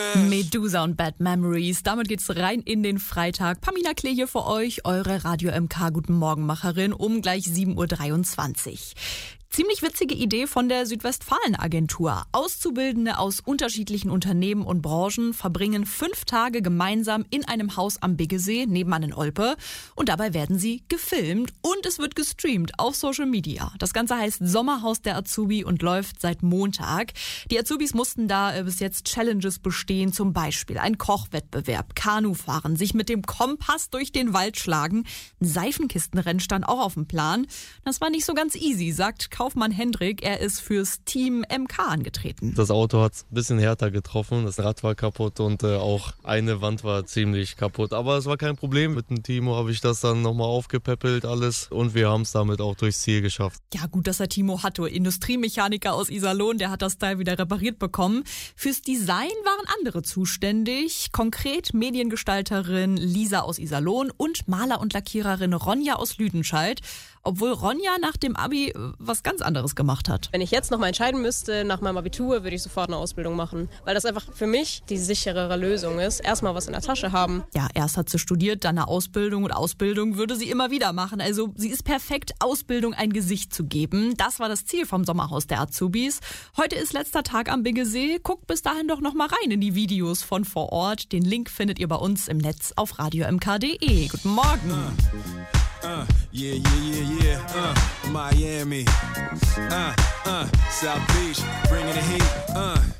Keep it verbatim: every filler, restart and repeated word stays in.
Medusa und Bad Memories. Damit geht's rein in den Freitag. Pamina Klee hier für euch, eure Radio M K Guten Morgenmacherin um gleich sieben Uhr dreiundzwanzig. Ziemlich witzige Idee von der Südwestfalen-Agentur. Auszubildende aus unterschiedlichen Unternehmen und Branchen verbringen fünf Tage gemeinsam in einem Haus am Biggesee nebenan in Olpe. Und dabei werden sie gefilmt und es wird gestreamt auf Social Media. Das Ganze heißt Sommerhaus der Azubi und läuft seit Montag. Die Azubis mussten da äh, bis jetzt Challenges bestehen, zum Beispiel ein Kochwettbewerb, Kanufahren, sich mit dem Kompass durch den Wald schlagen. Ein Seifenkistenrennen stand auch auf dem Plan. Das war nicht so ganz easy, sagt Kaufmann Hendrik. Er ist fürs Team M K angetreten. Das Auto hat ein bisschen härter getroffen, das Rad war kaputt und äh, auch eine Wand war ziemlich kaputt. Aber es war kein Problem. Mit dem Timo habe ich das dann nochmal aufgepäppelt alles und wir haben es damit auch durchs Ziel geschafft. Ja, gut, dass er Timo hatte. Industriemechaniker aus Iserlohn, der hat das Teil wieder repariert bekommen. Fürs Design waren andere zuständig. Konkret Mediengestalterin Lisa aus Iserlohn und Maler und Lackiererin Ronja aus Lüdenscheid. Obwohl Ronja nach dem Abi was ganz anderes gemacht hat. Wenn ich jetzt noch mal entscheiden müsste, nach meinem Abitur, würde ich sofort eine Ausbildung machen. Weil das einfach für mich die sicherere Lösung ist. Erstmal was in der Tasche haben. Ja, erst hat sie studiert, dann eine Ausbildung. Und Ausbildung würde sie immer wieder machen. Also sie ist perfekt, Ausbildung ein Gesicht zu geben. Das war das Ziel vom Sommerhaus der Azubis. Heute ist letzter Tag am Biggesee. Guckt bis dahin doch noch mal rein in die Videos von vor Ort. Den Link findet ihr bei uns im Netz auf radio m k punkt d e. Guten Morgen. Uh, yeah, yeah, yeah, yeah, uh, Miami, uh, uh, South Beach, bringing the heat, uh.